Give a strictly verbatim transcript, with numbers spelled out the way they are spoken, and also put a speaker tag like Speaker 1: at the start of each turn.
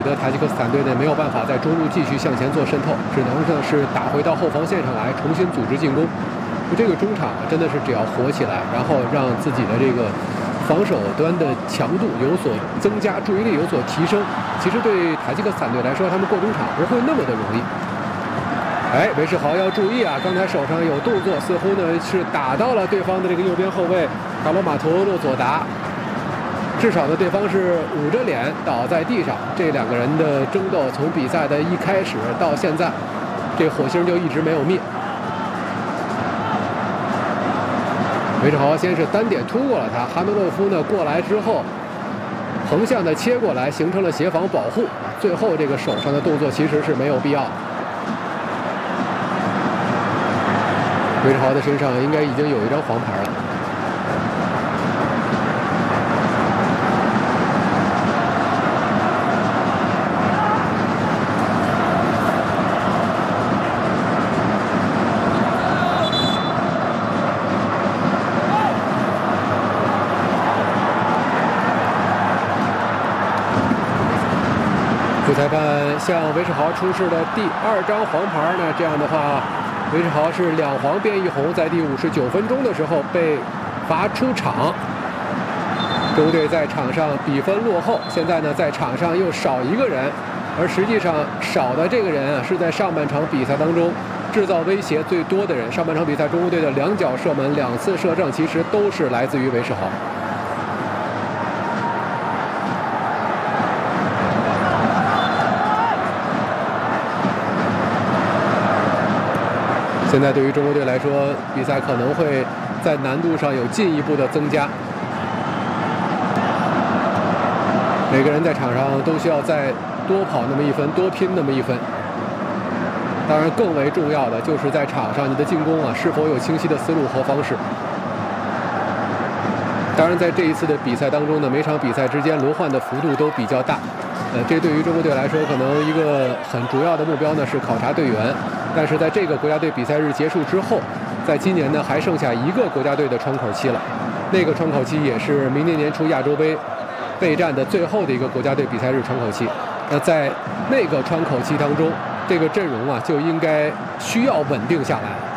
Speaker 1: 的塔吉克斯坦队呢没有办法在中路继续向前做渗透，只能呢是打回到后防线上来重新组织进攻。这个中场真的是只要活起来，然后让自己的这个防守端的强度有所增加，注意力有所提升。其实对塔吉克斯坦队来说，他们过中场不会那么的容易。哎，韦世豪要注意啊！刚才手上有动作，似乎呢是打到了对方的这个右边后卫卡罗马图洛佐达。至少呢，对方是捂着脸倒在地上。这两个人的争斗从比赛的一开始到现在，这火星就一直没有灭。韦世豪先是单点突过了他，哈梅洛夫呢过来之后，横向的切过来，形成了协防保护。最后这个手上的动作其实是没有必要的。韦世豪的身上应该已经有一张黄牌了。主裁判向韦世豪出示的第二张黄牌呢，这样的话。韦世豪是两黄变一红，在第五十九分钟的时候被罚出场。中国队在场上比分落后，现在呢在场上又少一个人，而实际上少的这个人啊是在上半场比赛当中制造威胁最多的人。上半场比赛中国队的两脚射门、两次射正，其实都是来自于韦世豪。现在对于中国队来说，比赛可能会在难度上有进一步的增加。每个人在场上都需要再多跑那么一分，多拼那么一分。当然，更为重要的就是在场上你的进攻啊，是否有清晰的思路和方式。当然，在这一次的比赛当中呢，每场比赛之间轮换的幅度都比较大。呃，这对于中国队来说，可能一个很主要的目标呢是考察队员。但是在这个国家队比赛日结束之后，在今年呢还剩下一个国家队的窗口期了，那个窗口期也是明年年初亚洲杯备战的最后的一个国家队比赛日窗口期。那在那个窗口期当中，这个阵容啊就应该需要稳定下来。